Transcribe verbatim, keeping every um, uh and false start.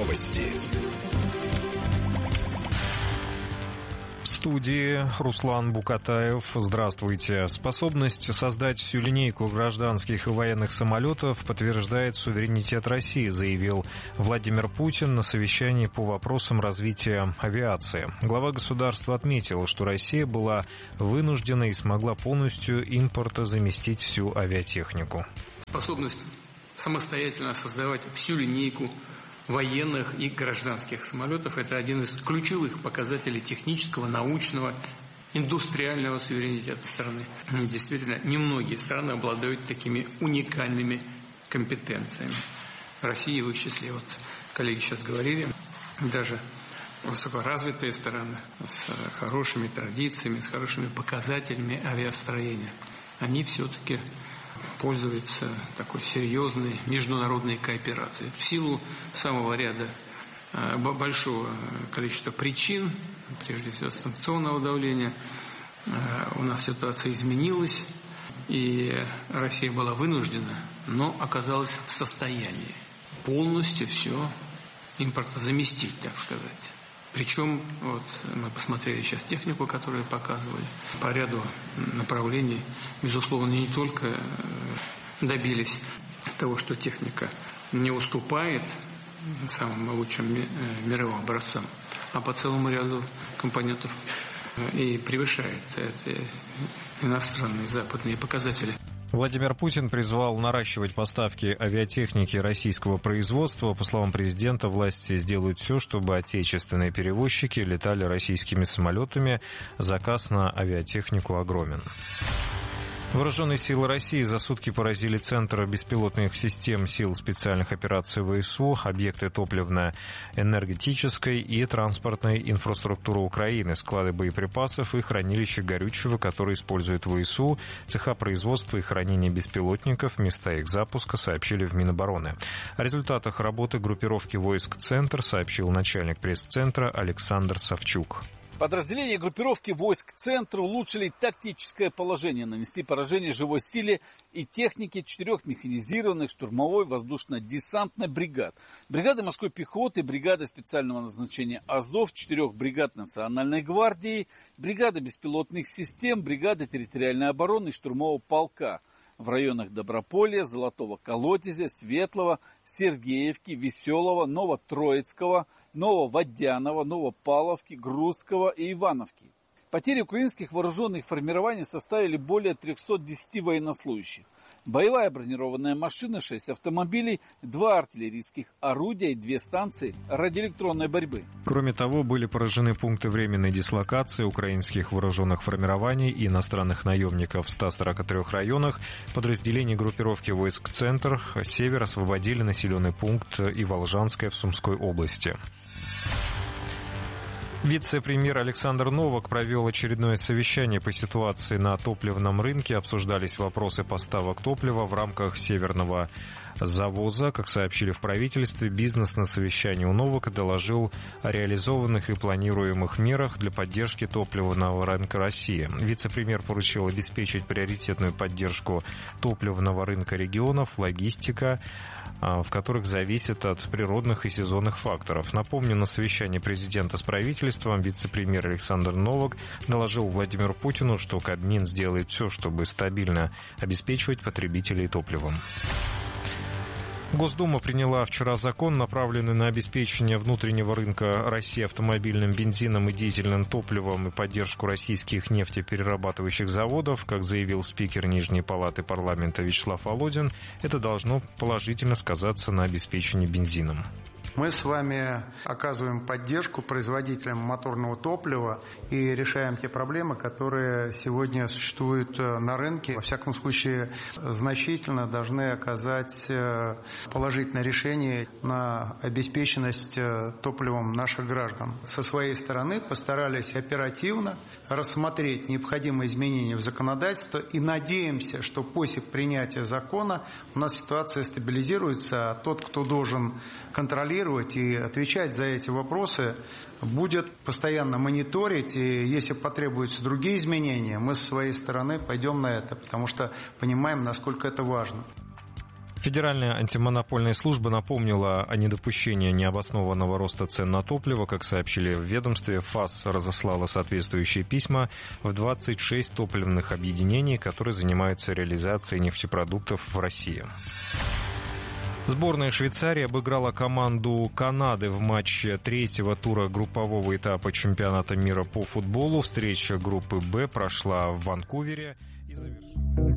Новости. В студии Руслан Букатаев. Здравствуйте. Способность создать всю линейку гражданских и военных самолетов подтверждает суверенитет России, заявил Владимир Путин на совещании по вопросам развития авиации. Глава государства отметил, что Россия была вынуждена и смогла полностью импортозаместить всю авиатехнику. Способность самостоятельно создавать всю линейку военных и гражданских самолетов – это один из ключевых показателей технического, научного, индустриального суверенитета страны. Действительно, немногие страны обладают такими уникальными компетенциями. Россия в их числе. Вот коллеги сейчас говорили, даже высокоразвитые страны с хорошими традициями, с хорошими показателями авиастроения, они все-таки пользуются такой серьезной международной кооперацией. В силу самого ряда большого количества причин, прежде всего санкционного давления, у нас ситуация изменилась, и Россия была вынуждена, но оказалась в состоянии полностью все импортозаместить, так сказать. Причем, вот мы посмотрели сейчас технику, которую показывали, по ряду направлений, безусловно, не только добились того, что техника не уступает самым лучшим мировым образцам, а по целому ряду компонентов и превышает эти иностранные западные показатели. Владимир Путин призвал наращивать поставки авиатехники российского производства. По словам президента, власти сделают все, чтобы отечественные перевозчики летали российскими самолетами. Заказ на авиатехнику огромен. Вооруженные силы России за сутки поразили Центр беспилотных систем сил специальных операций ВСУ, объекты топливно-энергетической и транспортной инфраструктуры Украины, склады боеприпасов и хранилища горючего, которые используют ВСУ, цеха производства и хранения беспилотников, места их запуска, сообщили в Минобороны. О результатах работы группировки войск «Центр» сообщил начальник пресс-центра Александр Савчук. Подразделения группировки войск «Центр» улучшили тактическое положение, нанесли поражение живой силе и технике четырех механизированных штурмовой воздушно-десантной бригад, бригады морской пехоты, бригады специального назначения «Азов», четырех бригад Национальной гвардии, бригады беспилотных систем, бригады территориальной обороны и штурмового полка в районах Доброполья, Золотого Колодезя, Светлого, Сергеевки, Веселого, Новотроицкого, Нововодянова, Новопавловки, Грузского и Ивановки. Потери украинских вооруженных формирований составили более трехсот десяти военнослужащих. Боевая бронированная машина, шесть автомобилей, два артиллерийских орудия и две станции радиоэлектронной борьбы. Кроме того, были поражены пункты временной дислокации украинских вооруженных формирований и иностранных наемников в ста сорока трёх районах. Подразделения группировки войск «Центр» «Север» освободили населенный пункт Иволжанское в Сумской области. Вице-премьер Александр Новак провел очередное совещание по ситуации на топливном рынке. Обсуждались вопросы поставок топлива в рамках северного завоза. Как сообщили в правительстве, бизнес на совещании у Новака доложил о реализованных и планируемых мерах для поддержки топливного рынка России. Вице-премьер поручил обеспечить приоритетную поддержку топливного рынка регионов, логистика, в которых зависит от природных и сезонных факторов. Напомню, на совещании президента с правительством вице-премьер Александр Новак доложил Владимиру Путину, что Кабмин сделает все, чтобы стабильно обеспечивать потребителей топливом. Госдума приняла вчера закон, направленный на обеспечение внутреннего рынка России автомобильным бензином и дизельным топливом и поддержку российских нефтеперерабатывающих заводов. Как заявил спикер Нижней палаты парламента Вячеслав Володин, это должно положительно сказаться на обеспечении бензином. Мы с вами оказываем поддержку производителям моторного топлива и решаем те проблемы, которые сегодня существуют на рынке. Во всяком случае, значительно должны оказать положительное решение на обеспеченность топливом наших граждан. Со своей стороны постарались оперативно рассмотреть необходимые изменения в законодательство и надеемся, что после принятия закона у нас ситуация стабилизируется, а тот, кто должен контролировать и отвечать за эти вопросы, будет постоянно мониторить, и если потребуются другие изменения, мы со своей стороны пойдем на это, потому что понимаем, насколько это важно. Федеральная антимонопольная служба напомнила о недопущении необоснованного роста цен на топливо. Как сообщили в ведомстве, ФАС разослала соответствующие письма в двадцать шесть топливных объединений, которые занимаются реализацией нефтепродуктов в России. Сборная Швейцарии обыграла команду Канады в матче третьего тура группового этапа чемпионата мира по футболу. Встреча группы «Б» прошла в Ванкувере и завершилась.